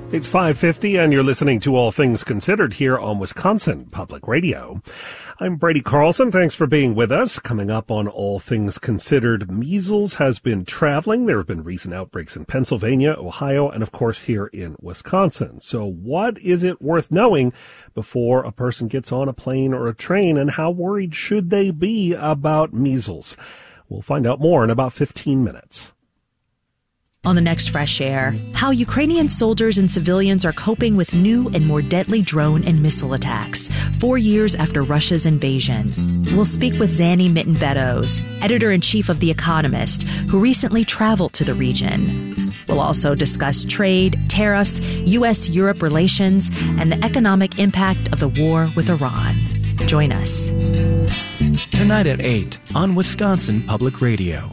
It's 5:50 and you're listening to All Things Considered here on Wisconsin Public Radio. I'm Brady Carlson. Thanks for being with us. Coming up on All Things Considered, measles has been traveling. There have been recent outbreaks in Pennsylvania, Ohio, and of course here in Wisconsin. So what is it worth knowing before a person gets on a plane or a train, and how worried should they be about measles? We'll find out more in about 15 minutes. On the next Fresh Air, how Ukrainian soldiers and civilians are coping with new and more deadly drone and missile attacks 4 years after Russia's invasion. We'll speak with Zanny Mitten-Beddoes, editor-in-chief of The Economist, who recently traveled to the region. We'll also discuss trade, tariffs, U.S.-Europe relations, and the economic impact of the war with Iran. Join us. Tonight at 8 on Wisconsin Public Radio.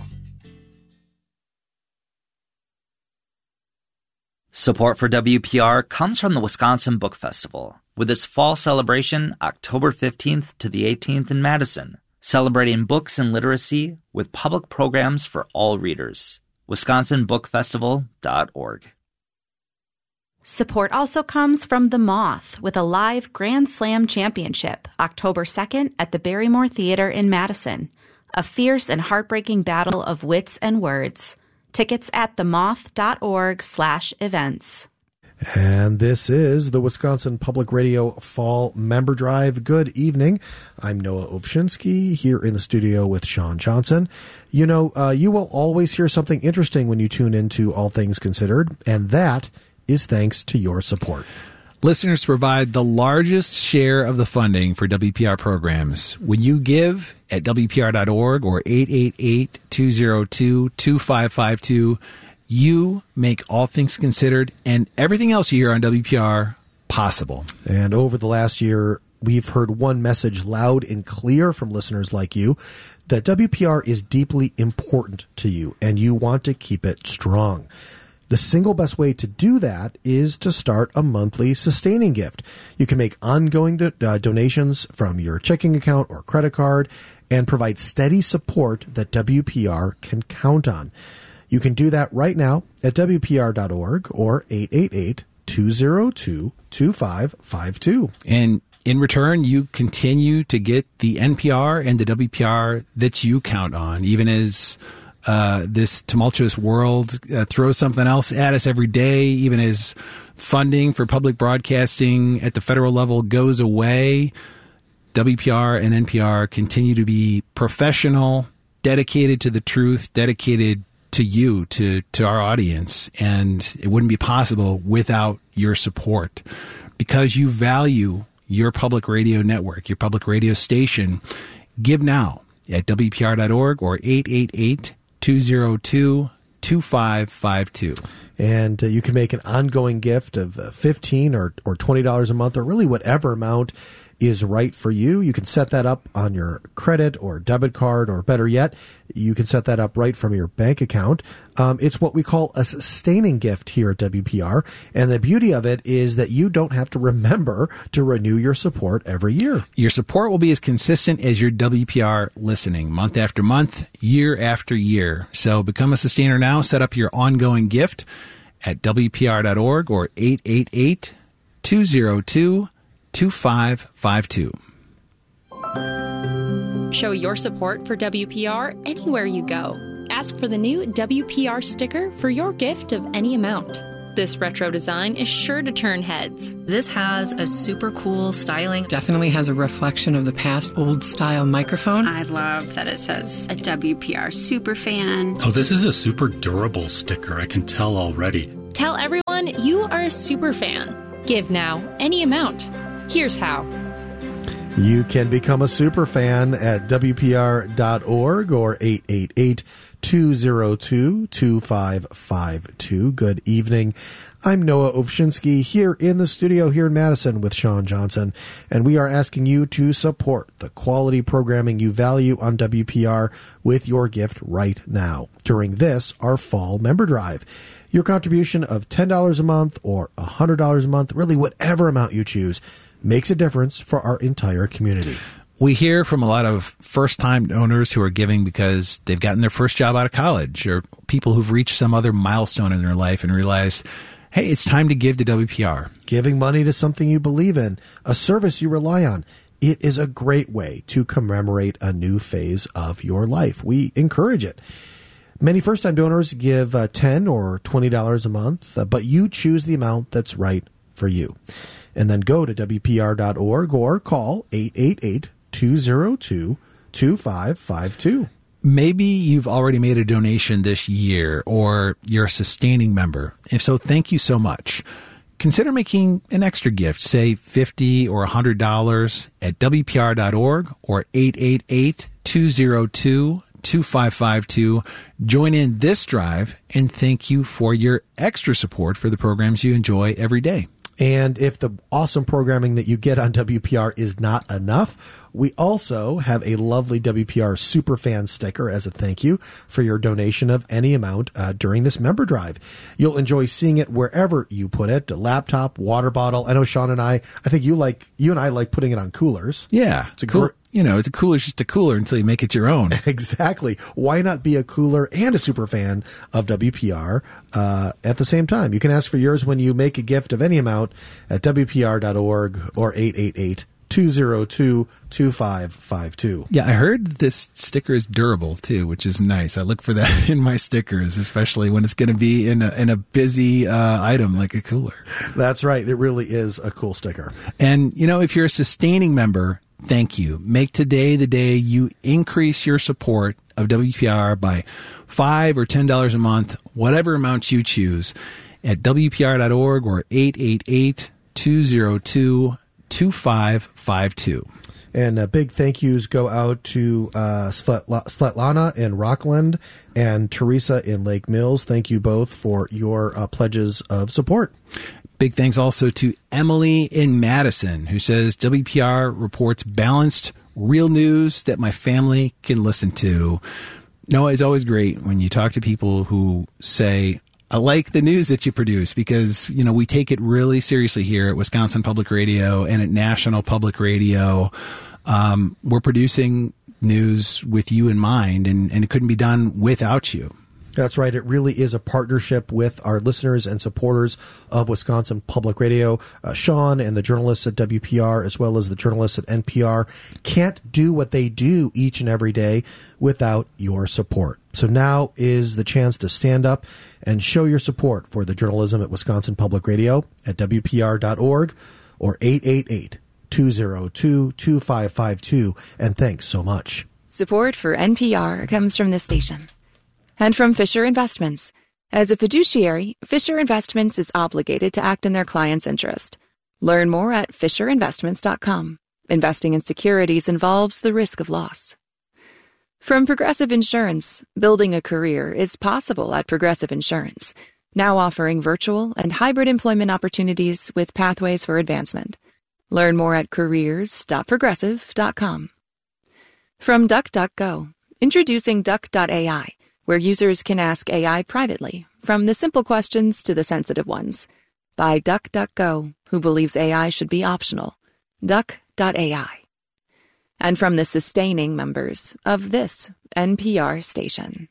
Support for WPR comes from the Wisconsin Book Festival, with its fall celebration October 15th to the 18th in Madison, celebrating books and literacy with public programs for all readers. WisconsinBookFestival.org. Support also comes from The Moth with a live Grand Slam Championship October 2nd at the Barrymore Theater in Madison. A fierce and heartbreaking battle of wits and words. Tickets at themoth.org/events. And this is the Wisconsin Public Radio Fall Member Drive. Good evening. I'm Noah Ovchinsky here in the studio with Sean Johnson. You know, you will always hear something interesting when you tune into All Things Considered, and that is thanks to your support. Listeners provide the largest share of the funding for WPR programs. When you give at WPR.org or 888-202-2552, you make All Things Considered and everything else you hear on WPR possible. And over the last year, we've heard one message loud and clear from listeners like you, that WPR is deeply important to you and you want to keep it strong. The single best way to do that is to start a monthly sustaining gift. You can make ongoing donations from your checking account or credit card and provide steady support that WPR can count on. You can do that right now at WPR.org or 888-202-2552. And in return, you continue to get the NPR and the WPR that you count on, even as this tumultuous world throws something else at us every day, even as funding for public broadcasting at the federal level goes away. WPR and NPR continue to be professional, dedicated to the truth, dedicated to you, to our audience. And it wouldn't be possible without your support. Because you value your public radio network, your public radio station, give now at WPR.org or 888-202-2552. And you can make an ongoing gift of $15 or $20 a month, or really whatever amount is right for you. You can set that up on your credit or debit card, or better yet, you can set that up right from your bank account. It's what we call a sustaining gift here at WPR. And the beauty of it is that you don't have to remember to renew your support every year. Your support will be as consistent as your WPR listening, month after month, year after year. So become a sustainer now. Set up your ongoing gift at WPR.org or 888-202-2552. Show your support for WPR anywhere you go. Ask for the new WPR sticker for your gift of any amount. This retro design is sure to turn heads. This has a super cool styling. Definitely has a reflection of the past old style microphone. I love that it says a WPR superfan. Oh, this is a super durable sticker. I can tell already. Tell everyone you are a super fan. Give now any amount. Here's how. You can become a super fan at WPR.org or 888-202-2552. Good evening. I'm Noah Ovchinsky here in the studio here in Madison with Sean Johnson, and we are asking you to support the quality programming you value on WPR with your gift right now during this, our fall member drive. Your contribution of $10 a month or $100 a month, really whatever amount you choose, makes a difference for our entire community. We hear from a lot of first-time donors who are giving because they've gotten their first job out of college, or people who've reached some other milestone in their life and realized, Hey, it's time to give to WPR. Giving money to something you believe in, a service you rely on. It is a great way to commemorate a new phase of your life. We encourage it. Many first-time donors give $10 or $20 a month, but you choose the amount that's right for you. And then go to WPR.org or call 888-202-2552. Maybe you've already made a donation this year, or you're a sustaining member. If so, thank you so much. Consider making an extra gift, say $50 or $100 at WPR.org or 888-202-2552. Join in this drive, and thank you for your extra support for the programs you enjoy every day. And if the awesome programming that you get on WPR is not enough, we also have a lovely WPR Superfan sticker as a thank you for your donation of any amount during this member drive. You'll enjoy seeing it wherever you put it, a laptop, water bottle. I know Sean and I think you and I like putting it on coolers. Yeah. It's a cool. It's a cooler, just a cooler until you make it your own. Exactly. Why not be a cooler and a super fan of WPR at the same time? You can ask for yours when you make a gift of any amount at WPR.org or 888-202-2552. Yeah, I heard this sticker is durable too, which is nice. I look for that in my stickers, especially when it's going to be in a busy item like a cooler. That's right. It really is a cool sticker. And, if you're a sustaining member, thank you. Make today the day you increase your support of WPR by $5 or $10 a month, whatever amount you choose, at WPR.org or 888-202-2552. And big thank yous go out to Svetlana in Rockland and Teresa in Lake Mills. Thank you both for your pledges of support. Big thanks also to Emily in Madison, who says WPR reports balanced, real news that my family can listen to. Noah, it's always great when you talk to people who say, I like the news that you produce, because, we take it really seriously here at Wisconsin Public Radio and at National Public Radio. We're producing news with you in mind, and it couldn't be done without you. That's right. It really is a partnership with our listeners and supporters of Wisconsin Public Radio. Sean and the journalists at WPR, as well as the journalists at NPR, can't do what they do each and every day without your support. So now is the chance to stand up and show your support for the journalism at Wisconsin Public Radio at WPR.org or 888-202-2552. And thanks so much. Support for NPR comes from this station. And from Fisher Investments. As a fiduciary, Fisher Investments is obligated to act in their client's interest. Learn more at FisherInvestments.com. Investing in securities involves the risk of loss. From Progressive Insurance, building a career is possible at Progressive Insurance, now offering virtual and hybrid employment opportunities with pathways for advancement. Learn more at careers.progressive.com. From DuckDuckGo, introducing Duck.ai, where users can ask AI privately, from the simple questions to the sensitive ones. By DuckDuckGo, who believes AI should be optional. Duck.ai. And from the sustaining members of this NPR station.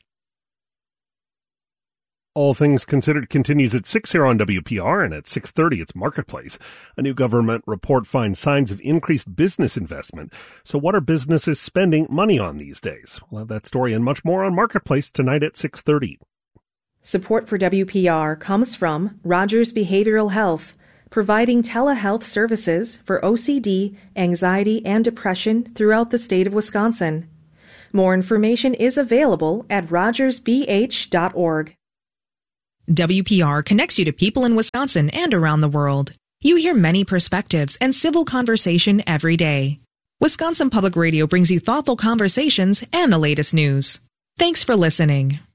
All Things Considered continues at 6 here on WPR, and at 6:30 it's Marketplace. A new government report finds signs of increased business investment. So what are businesses spending money on these days? We'll have that story and much more on Marketplace tonight at 6:30. Support for WPR comes from Rogers Behavioral Health, providing telehealth services for OCD, anxiety, and depression throughout the state of Wisconsin. More information is available at rogersbh.org. WPR connects you to people in Wisconsin and around the world. You hear many perspectives and civil conversation every day. Wisconsin Public Radio brings you thoughtful conversations and the latest news. Thanks for listening.